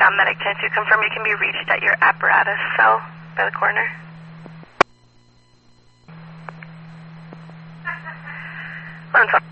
Sound Medic 10-2, confirm you can be reached at your apparatus cell by the corner. One,